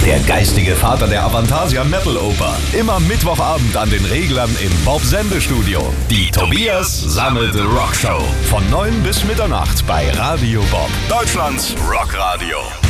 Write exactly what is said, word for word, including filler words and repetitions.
Der geistige Vater der Avantasia Metal Oper. Immer Mittwochabend an den Reglern im Bob Sende Studio. Die Tobias Sammelte Rockshow. Von neun bis Mitternacht bei Radio Bob. Deutschlands Rockradio.